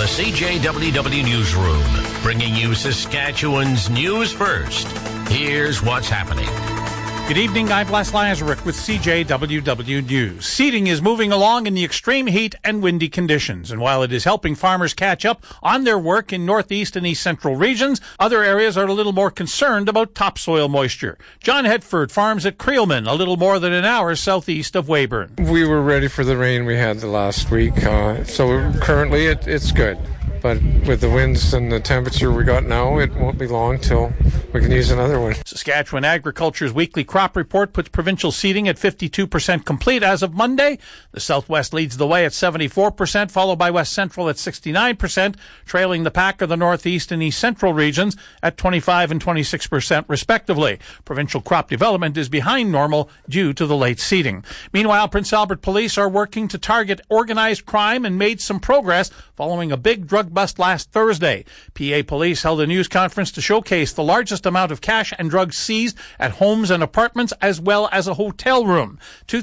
the CJWW Newsroom, bringing you Saskatchewan's news first. Here's what's happening. Good evening, I'm Les Lazaruk with CJWW News. Seeding is moving along in the extreme heat and windy conditions, and while it is helping farmers catch up on their work in northeast and east central regions, other areas are a little more concerned about topsoil moisture. John Hetford farms at Creelman, a little more than an hour southeast of Weyburn. We were ready for the rain we had the last week, so currently it's good. But with the winds and the temperature we got now, it won't be long till we can use another one. Saskatchewan Agriculture's weekly crop report puts provincial seeding at 52% complete as of Monday. The Southwest leads the way at 74%, followed by West Central at 69%, trailing the pack of the Northeast and East Central regions at 25 and 26% respectively. Provincial crop development is behind normal due to the late seeding. Meanwhile, Prince Albert police are working to target organized crime and made some progress following a big drug bust last Thursday. PA police held a news conference to showcase the largest amount of cash and drugs seized at homes and apartments as well as a hotel room.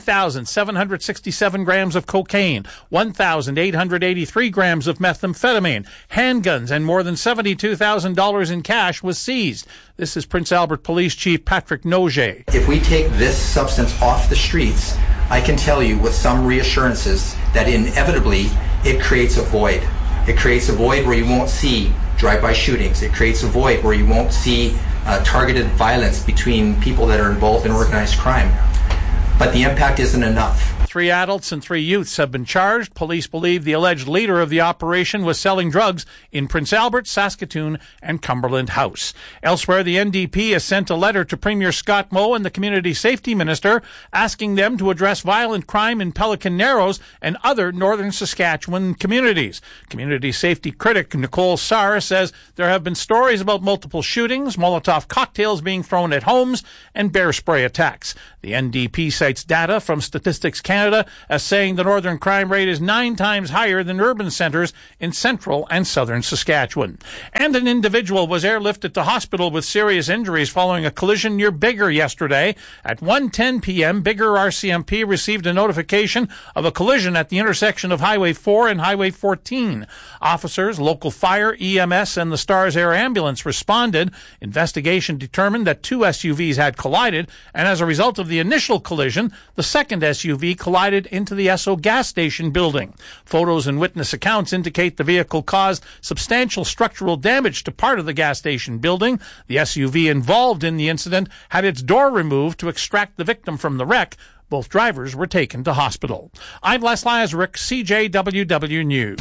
2,767 grams of cocaine, 1,883 grams of methamphetamine, handguns, and more than $72,000 in cash was seized. This is Prince Albert Police Chief Patrick Noget. If we take this substance off the streets, I can tell you with some reassurances that inevitably it creates a void. It creates a void where you won't see drive-by shootings. It creates a void where you won't see targeted violence between people that are involved in organized crime. But the impact isn't enough. 3 adults and 3 youths have been charged. Police believe the alleged leader of the operation was selling drugs in Prince Albert, Saskatoon, and Cumberland House. Elsewhere, the NDP has sent a letter to Premier Scott Moe and the Community Safety Minister asking them to address violent crime in Pelican Narrows and other northern Saskatchewan communities. Community safety critic Nicole Sarr says there have been stories about multiple shootings, Molotov cocktails being thrown at homes, and bear spray attacks. The NDP cites data from Statistics Canada as saying the northern crime rate is 9 times higher than urban centres in central and southern Saskatchewan. And an individual was airlifted to hospital with serious injuries following a collision near Biggar yesterday. At 1:10 p.m., Biggar RCMP received a notification of a collision at the intersection of Highway 4 and Highway 14. Officers, local fire, EMS, and the Stars Air Ambulance responded. Investigation determined that 2 SUVs had collided, and as a result of the initial collision, the second SUV collided into the Esso gas station building. Photos and witness accounts indicate the vehicle caused substantial structural damage to part of the gas station building. The SUV involved in the incident had its door removed to extract the victim from the wreck. Both drivers were taken to hospital. I'm Les Lazaruk, CJWW News.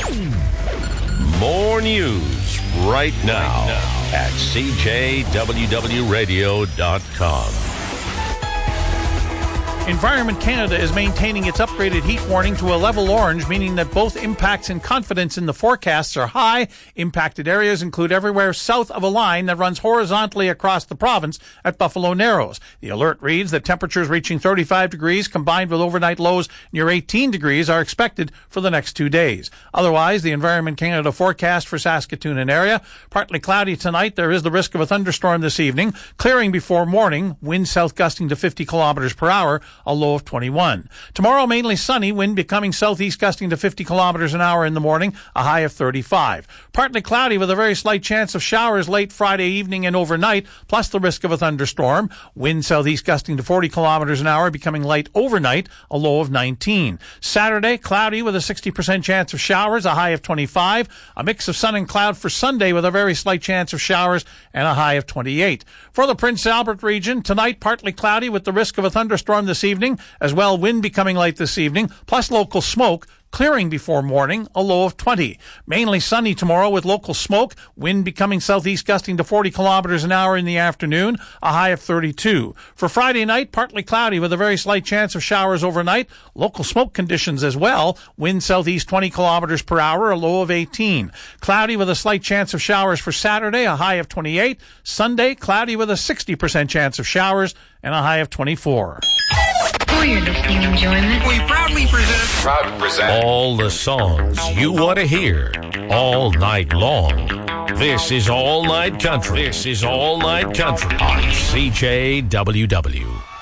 More news right now at CJWWRadio.com. Environment Canada is maintaining its upgraded heat warning to a level orange, meaning that both impacts and confidence in the forecasts are high. Impacted areas include everywhere south of a line that runs horizontally across the province at Buffalo Narrows. The alert reads that temperatures reaching 35 degrees combined with overnight lows near 18 degrees are expected for the next 2 days. Otherwise, the Environment Canada forecast for Saskatoon and area, partly cloudy tonight. There is the risk of a thunderstorm this evening, clearing before morning, wind south gusting to 50 kilometers per hour. A low of 21. Tomorrow, mainly sunny, wind becoming southeast gusting to 50 kilometers an hour in the morning, a high of 35. Partly cloudy with a very slight chance of showers late Friday evening and overnight, plus the risk of a thunderstorm. Wind southeast gusting to 40 kilometers an hour, becoming light overnight, a low of 19. Saturday, cloudy with a 60% chance of showers, a high of 25. A mix of sun and cloud for Sunday with a very slight chance of showers and a high of 28. For the Prince Albert region, tonight partly cloudy with the risk of a thunderstorm this evening, as well wind becoming light this evening, plus local smoke, clearing before morning, a low of 20. Mainly sunny tomorrow with local smoke, wind becoming southeast gusting to 40 kilometers an hour in the afternoon, a high of 32. For Friday night, partly cloudy with a very slight chance of showers overnight, local smoke conditions as well, wind southeast 20 kilometers per hour, a low of 18. Cloudy with a slight chance of showers for Saturday, a high of 28. Sunday, cloudy with a 60% chance of showers and a high of 24. For your listening enjoyment, we proudly present all the songs you want to hear all night long. This is All Night Country. This is All Night Country on CJWW.